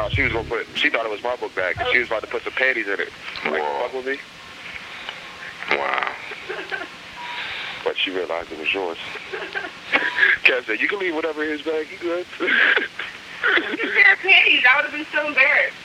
No, she was gonna put. She thought it was my book bag. She was about to put some panties in it. Like, fuck with me. Wow. But she realized it was yours. Kev said, "You can leave whatever in his bag. You good?" You said panties. I would have been so embarrassed.